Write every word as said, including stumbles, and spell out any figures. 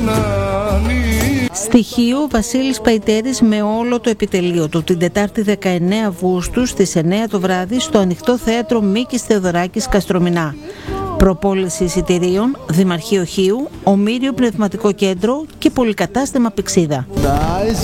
Στοιχείο Βασίλης Παϊτέρης με όλο το επιτελείο του την Τετάρτη δεκαεννέα Αυγούστου στις εννέα το βράδυ στο Ανοιχτό Θέατρο Μίκης Θεοδωράκης Καστρομηνά. Προπόληση εισιτηρίων, Δημαρχείο Χίου, Ομήριο Πνευματικό Κέντρο και Πολυκατάστημα Πυξίδα.